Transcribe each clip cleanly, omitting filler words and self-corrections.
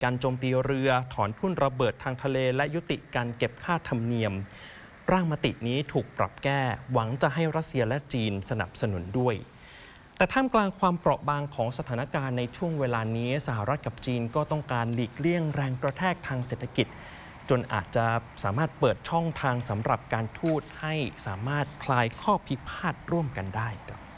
การโจมตีเรือถอนทุ่นระเบิดทางทะเลและยุติการเก็บค่าธรรมเนียมร่างมตินี้ถูกปรับแก้หวังจะให้รัสเซียและจีนสนับสนุนด้วยแต่ท่ามกลางความเปราะบางของสถานการณ์ในช่วงเวลานี้สหรัฐกับจีนก็ต้องการหลีกเลี่ยงแรงกระแทกทางเศรษฐกิจจนอาจจะสามารถเปิดช่องทางสำหรับการทูตให้สามารถคลายข้อพิพาทร่วมกันได้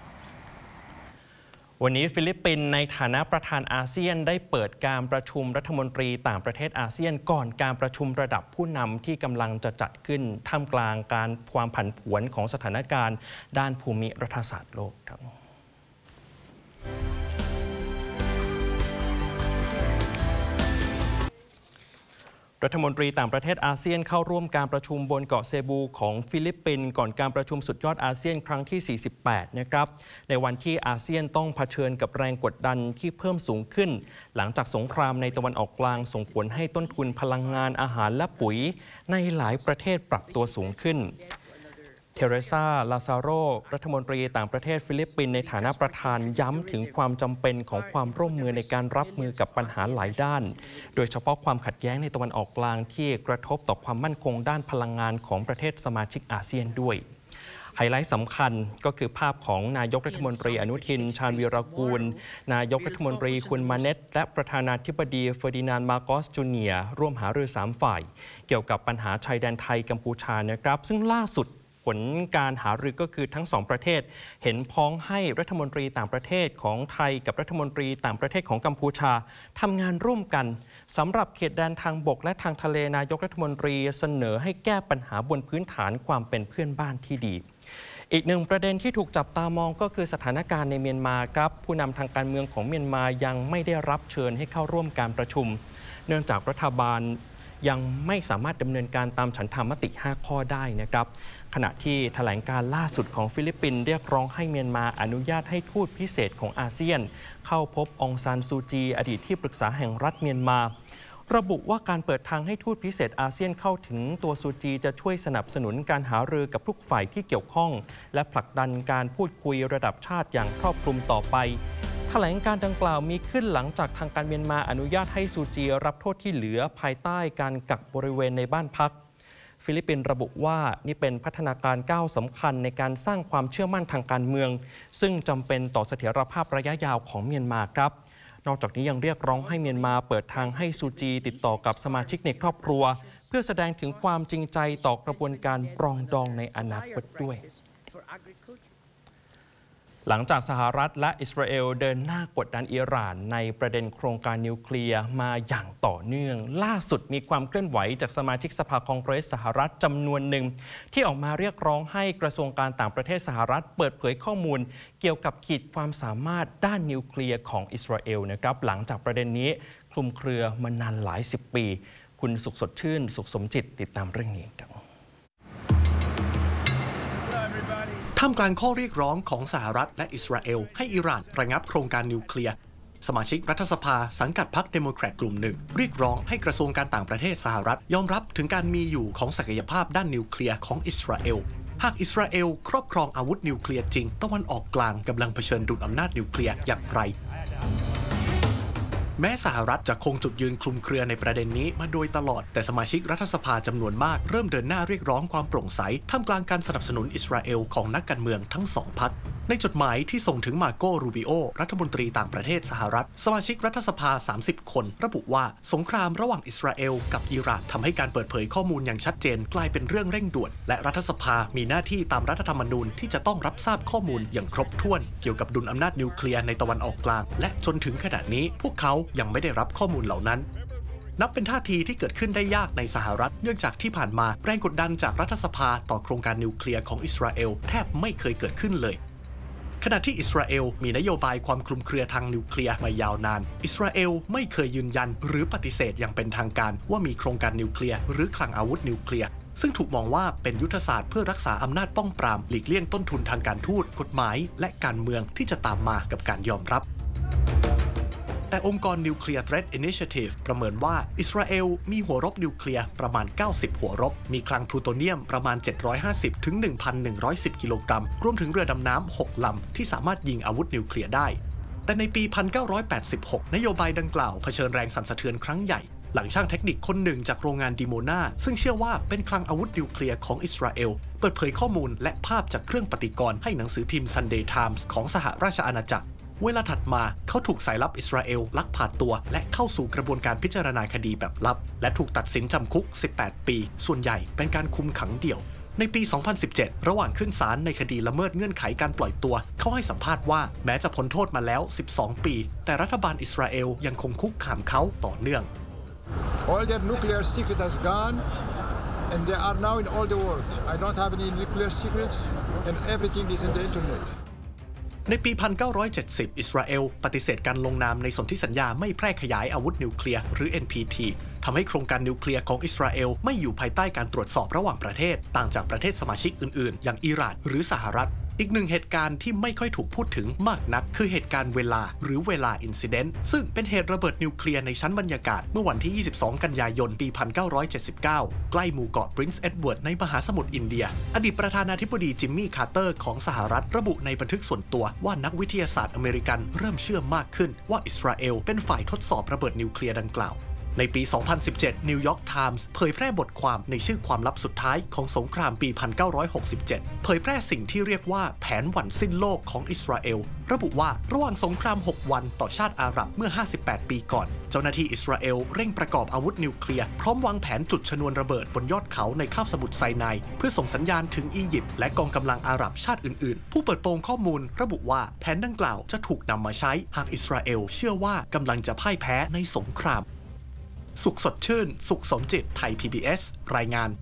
วันนี้ฟิลิปปินส์ในฐานะประธานอาเซียนได้เปิดการประชุมรัฐมนตรีต่างประเทศอาเซียนก่อนการประชุมระดับผู้นำที่กำลังจะจัดขึ้นท่ามกลางความผันผวนของสถานการณ์ด้านภูมิรัฐศาสตร์โลกครับรัฐมนตรีต่างประเทศอาเซียนเข้าร่วมการประชุมบนเกาะเซบูของฟิลิปปินส์ก่อนการประชุมสุดยอดอาเซียนครั้งที่ 48 นะครับในวันที่อาเซียนต้องเผชิญกับแรงกดดันที่เพิ่มสูงขึ้นหลังจากสงครามในตะวันออกกลางส่งผลให้ต้นทุนพลังงานอาหารและปุ๋ยในหลายประเทศปรับตัวสูงขึ้นเทเรซา ลาซาโร รัฐมนตรีต่างประเทศฟิลิปปินส์ในฐานะประธานย้ำถึงความจำเป็นของความร่วมมือในการรับมือกับปัญหาหลายด้านโดยเฉพาะความขัดแย้งในตะวันออกกลางที่กระทบต่อความมั่นคงด้านพลังงานของประเทศสมาชิกอาเซียนด้วยไฮไลท์สำคัญก็คือภาพของนายกรัฐมนตรีอนุทิน ชาญวีรกูลนายกรัฐมนตรีคุณมาเนตและประธานาธิบดีเฟอร์ดินานด์ มาโกส จูเนียร์ร่วมหารือ3ฝ่ายเกี่ยวกับปัญหาชายแดนไทยกัมพูชานะครับซึ่งล่าสุดผลการหารือก็คือทั้งสองประเทศเห็นพ้องให้รัฐมนตรีต่างประเทศของไทยกับรัฐมนตรีต่างประเทศของกัมพูชาทำงานร่วมกันสำหรับเขตแดนทางบกและทางทะเลนายกรัฐมนตรีเสนอให้แก้ปัญหาบนพื้นฐานความเป็นเพื่อนบ้านที่ดีอีกหนึ่งประเด็นที่ถูกจับตามองก็คือสถานการณ์ในเมียนมาครับผู้นำทางการเมืองของเมียนมายังไม่ได้รับเชิญให้เข้าร่วมการประชุมเนื่องจากรัฐบาลยังไม่สามารถดำเนินการตามฉันทามติ5ข้อได้นะครับขณะที่แถลงการล่าสุดของฟิลิปปินส์เรียกร้องให้เมียนมาอนุญาตให้ทูตพิเศษของอาเซียนเข้าพบองซานซูจีอดีตที่ปรึกษาแห่งรัฐเมียนมาระบุว่าการเปิดทางให้ทูตพิเศษอาเซียนเข้าถึงตัวซูจีจะช่วยสนับสนุนการหารือกับทุกฝ่ายที่เกี่ยวข้องและผลักดันการพูดคุยระดับชาติอย่างครอบคลุมต่อไปแถลงการดังกล่าวมีขึ้นหลังจากทางการเมียนมาอนุญาตให้ซูจีรับโทษที่เหลือภายใต้การกักบริเวณในบ้านพักฟิลิปปินส์ระบุว่านี่เป็นพัฒนาการก้าวสำคัญในการสร้างความเชื่อมั่นทางการเมืองซึ่งจำเป็นต่อเสถียรภาพระยะยาวของเมียนมาครับนอกจากนี้ยังเรียกร้องให้เมียนมาเปิดทางให้ซูจีติดต่อกับสมาชิกในครอบครัวเพื่อแสดงถึงความจริงใจต่อกระบวนการปรองดองในอนาคตด้วยหลังจากสหรัฐและอิสราเอลเดินหน้ากดดันอิหร่านในประเด็นโครงการนิวเคลียร์มาอย่างต่อเนื่องล่าสุดมีความเคลื่อนไหวจากสมาชิกสภาคองเกรสสหรัฐจำนวนหนึ่งที่ออกมาเรียกร้องให้กระทรวงการต่างประเทศสหรัฐเปิดเผยข้อมูลเกี่ยวกับขีดความสามารถด้านนิวเคลียร์ของอิสราเอลนะครับหลังจากประเด็นนี้คลุมเครือมานานหลายสิบปีคุณสุขสดชื่นสุขสมจิตติดตามเรื่องนี้ครับท่ามกลางข้อเรียกร้องของสหรัฐและอิสราเอลให้อิหร่านระงับโครงการนิวเคลียร์สมาชิกรัฐสภาสังกัดพรรคเดโมแครตกลุ่มหนึ่งเรียกร้องให้กระทรวงการต่างประเทศสหรัฐยอมรับถึงการมีอยู่ของศักยภาพด้านนิวเคลียร์ของอิสราเอลหากอิสราเอลครอบครองอาวุธนิวเคลียร์จริงตะวันออกกลางกำลังเผชิญดุลอำนาจนิวเคลียร์อย่างไรแม้สหรัฐจะคงจุดยืนคลุมเครือในประเด็นนี้มาโดยตลอดแต่สมาชิกรัฐสภาจำนวนมากเริ่มเดินหน้าเรียกร้องความโปร่งใสท่ามกลางการสนับสนุนอิสราเอลของนักการเมืองทั้งสองพรรคในจดหมายที่ส่งถึงมาโก รูบิโอรัฐมนตรีต่างประเทศสหรัฐสมาชิกรัฐสภา30 คนระบุว่าสงครามระหว่างอิสราเอลกับอิหร่านทำให้การเปิดเผยข้อมูลอย่างชัดเจนกลายเป็นเรื่องเร่งด่วนและรัฐสภามีหน้าที่ตามรัฐธรรมนูญที่จะต้องรับทราบข้อมูลอย่างครบถ้วนเกี่ยวกับดุลอำนาจนิวเคลียร์ในตะวันออกกลางและจนถึงขณะนี้พวกเขายังไม่ได้รับข้อมูลเหล่านั้นนับเป็นท่าทีที่เกิดขึ้นได้ยากในสหรัฐเนื่องจากที่ผ่านมาแรงกดดันจากรัฐสภาต่อโครงการนิวเคลียร์ของอิสราเอลแทบไม่เคยเกิดขึ้นเลยขณะที่อิสราเอลมีนโยบายความคลุมเครือทางนิวเคลียร์มายาวนานอิสราเอลไม่เคยยืนยันหรือปฏิเสธอย่างเป็นทางการว่ามีโครงการนิวเคลียร์หรือคลังอาวุธนิวเคลียร์ซึ่งถูกมองว่าเป็นยุทธศาสตร์เพื่อรักษาอำนาจป้องปรามหลีกเลี่ยงต้นทุนทางการทูตกฎหมายและการเมืองที่จะตามมากับการยอมรับแต่องค์กร Nuclear Threat Initiative ประเมินว่าอิสราเอลมีหัวรบนิวเคลียร์ประมาณ90หัวรบมีคลังพลูโตเนียมประมาณ750ถึง 1,110 กิโลกรัมรวมถึงเรือดำน้ำ6ลำที่สามารถยิงอาวุธนิวเคลียร์ได้แต่ในปี 1986 นโยบายดังกล่าวเผชิญแรงสั่นสะเทือนครั้งใหญ่หลังช่างเทคนิคคนหนึ่งจากโรงงานดิโมนาซึ่งเชื่อว่าเป็นคลังอาวุธนิวเคลียร์ของอิสราเอลเปิดเผยข้อมูลและภาพจากเครื่องปฏิกรณ์ให้หนังสือพิมพ์ Sunday Times ของสหราชอาณาจักรเวลาถัดมาเขาถูกสายลับอิสราเอลลักพาตัวและเข้าสู่กระบวนการพิจารณาคดีแบบลับและถูกตัดสินจำคุก 18 ปีส่วนใหญ่เป็นการคุมขังเดี่ยวในปี 2017 ระหว่างขึ้นศาลในคดีละเมิดเงื่อนไขการปล่อยตัวเขาให้สัมภาษณ์ว่าแม้จะพ้นโทษมาแล้ว 12 ปีแต่รัฐบาลอิสราเอลยังคงคุกคามเขาต่อเนื่อง All their nuclear secret has gone and they are now in all the world. I don't have any nuclear secrets and everything is in the internet. ในปี 1970 อิสราเอลปฏิเสธการลงนามในสนธิสัญญาไม่แพร่ขยายอาวุธนิวเคลียร์หรือ NPT ทำให้โครงการนิวเคลียร์ของอิสราเอลไม่อยู่ภายใต้การตรวจสอบระหว่างประเทศต่างจากประเทศสมาชิกอื่นๆอย่างอิหร่านหรือสหรัฐอีกหนึ่งเหตุการณ์ที่ไม่ค่อยถูกพูดถึงมากนักคือเหตุการณ์เวลาหรือเวลาอินซิเดนต์ซึ่งเป็นเหตุระเบิดนิวเคลียร์ในชั้นบรรยากาศเมื่อวันที่ 22 กันยายน ปี 1979 ใกล้หมู่เกาะ Prince Edward ในมหาสมุทรอินเดียอดีตประธานาธิบดีจิมมี่คาร์เตอร์ของสหรัฐระบุในบันทึกส่วนตัวว่านักวิทยาศาสตร์อเมริกันเริ่มเชื่อมากขึ้นว่าอิสราเอลเป็นฝ่ายทดสอบระเบิดนิวเคลียร์ดังกล่าวในปี 2017 New York Times เผยแพร่บทความในชื่อความลับสุดท้ายของสงครามปี 1967 เผยแพร่สิ่งที่เรียกว่าแผนหวันสิ้นโลกของอิสราเอลระบุว่าระหว่างสงคราม 6 วันต่อชาติอาหรับเมื่อ 58 ปีก่อนเจ้าหน้าที่อิสราเอลเร่งประกอบอาวุธนิวเคลียร์พร้อมวางแผนจุดชนวนระเบิดบนยอดเขาในคาบสมุทรไซนายเพื่อส่งสัญญาณถึงอียิปต์และกองกำลังอาหรับชาติอื่นๆผู้เปิดโปงข้อมูลระบุว่าแผนดังกล่าวจะถูกนำมาใช้หากอิสราเอลเชื่อว่ากำลังจะพ่ายแพ้ในสงครามสุขสดชื่นสุขสมจิตไทย PBS รายงาน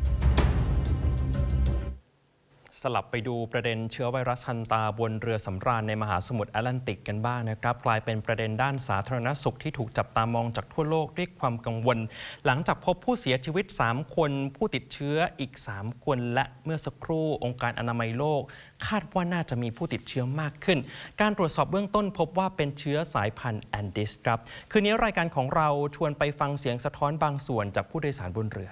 สลับไปดูประเด็นเชื้อไวรัสฮันตาบนเรือสำราญในมหาสมุทรแอตแลนติกกันบ้างนะครับกลายเป็นประเด็นด้านสาธารณสุขที่ถูกจับตามองจากทั่วโลกด้วยความกังวลหลังจากพบผู้เสียชีวิต3คนผู้ติดเชื้ออีก3คนและเมื่อสักครู่องค์การอนามัยโลกคาดว่าน่าจะมีผู้ติดเชื้อมากขึ้นการตรวจสอบเบื้องต้นพบว่าเป็นเชื้อสายพันธุ์แอนดิสครับคืนนี้รายการของเราชวนไปฟังเสียงสะท้อนบางส่วนจากผู้โดยสารบนเรือ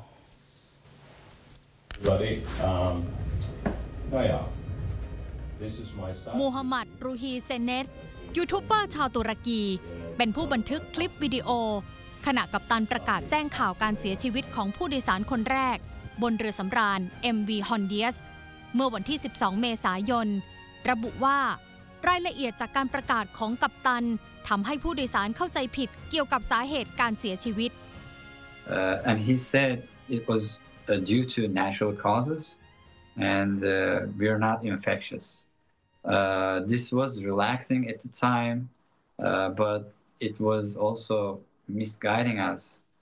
มูฮัมหมัด รูฮีเซเนตยูทูบเบอร์ชาวตุรกีเป็นผู้บันทึกคลิปวิดีโอขณะกัปตันประกาศแจ้งข่าวการเสียชีวิตของผู้โดยสารคนแรกบนเรือสำราญ MV Hondias เมื่อวันที่ 12 เมษายนระบุว่ารายละเอียดจากการประกาศของกัปตันทำให้ผู้โดยสารเข้าใจผิดเกี่ยวกับสาเหตุการเสียชีวิต And he said it was due to natural causes and we are not infectious. This was relaxing at the time, but it was also misguiding us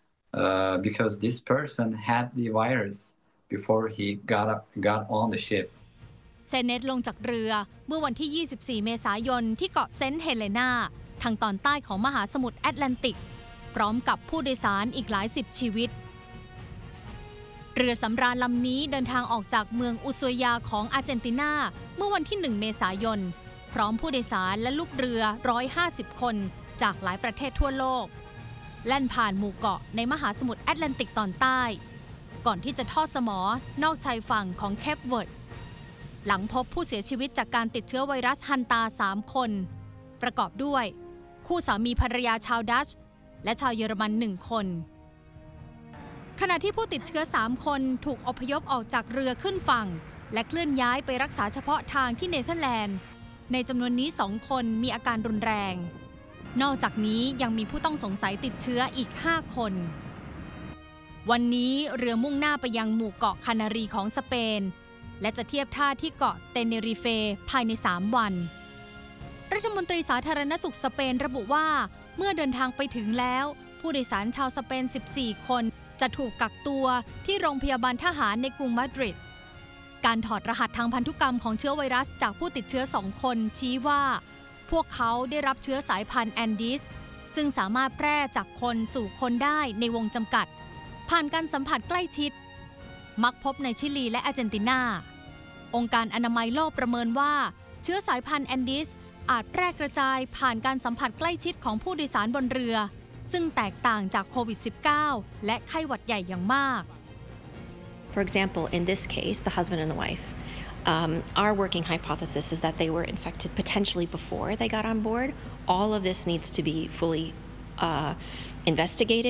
because this person had the virus before he got on the ship. เซเนตลงจากเรือเมื่อวันที่ 24 เมษายนที่เกาะเซนต์เฮเลนาทางตอนใต้ของมหาสมุทรแอตแลนติกพร้อมกับผู้โดยสารอีกหลายสิบชีวิตเรือสำราญลำนี้เดินทางออกจากเมืองอุซุยาของอาร์เจนตินาเมื่อวันที่ 1 เมษายนพร้อมผู้โดยสารและลูกเรือ 150 คนจากหลายประเทศทั่วโลกแล่นผ่านหมู่เกาะในมหาสมุทรแอตแลนติกตอนใต้ก่อนที่จะทอดสมอนอกชายฝั่งของเคปเวิร์ดหลังพบผู้เสียชีวิตจากการติดเชื้อไวรัสฮันตา 3 คนประกอบด้วยคู่สามีภรรยาชาวดัตช์และชาวเยอรมัน 1 คนขณะที่ผู้ติดเชื้อ3คนถูกอพยพออกจากเรือขึ้นฝั่งและเคลื่อนย้ายไปรักษาเฉพาะทางที่เนเธอร์แลนด์ในจำนวนนี้2คนมีอาการรุนแรงนอกจากนี้ยังมีผู้ต้องสงสัยติดเชื้ออีก5คนวันนี้เรือมุ่งหน้าไปยังหมู่เกาะคานารีของสเปนและจะเทียบท่าที่เกาะเตเนริเฟภายใน3วันรัฐมนตรีสาธารณสุขสเปนระบุว่าเมื่อเดินทางไปถึงแล้วผู้โดยสารชาวสเปน14คนจะถูกกักตัวที่โรงพยาบาลทหารในกรุงมาดริดการถอดรหัสทางพันธุกรรมของเชื้อไวรัสจากผู้ติดเชื้อ2คนชี้ว่าพวกเขาได้รับเชื้อสายพันธุ์แอนดิสซึ่งสามารถแพร่จากคนสู่คนได้ในวงจำกัดผ่านการสัมผัสใกล้ชิดมักพบในชิลีและอาร์เจนตินาองค์การอนามัยโลกประเมินว่าเชื้อสายพันธุ์แอนดิสอาจแพร่กระจายผ่านการสัมผัสใกล้ชิดของผู้โดยสารบนเรือซึ่งแตกต่างจากโควิด -19 และไข้หวัดใหญ่อย่างมาก For example, in this case, the husband and the wife, Our working hypothesis is that they were infected potentially before they got on board. All of this needs to be fully investigated.